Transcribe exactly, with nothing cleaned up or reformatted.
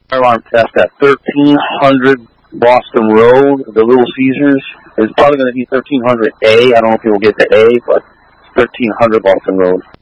fire alarm test at thirteen hundred Boston Road, the Little Caesars. It's probably going to be thirteen hundred A. I don't know if you'll get the A, but thirteen hundred Boston Road.